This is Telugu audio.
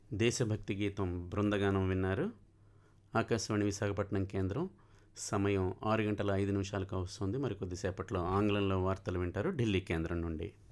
దేశభక్తి గీతం బృందగానం విన్నారు. ఆకాశవాణి విశాఖపట్నం కేంద్రం. సమయం 6 గంటల 5 నిమిషాలకు వస్తుంది. మరి కొద్దిసేపట్లో ఆంగ్లంలో వార్తలు వింటారు ఢిల్లీ కేంద్రం నుండి.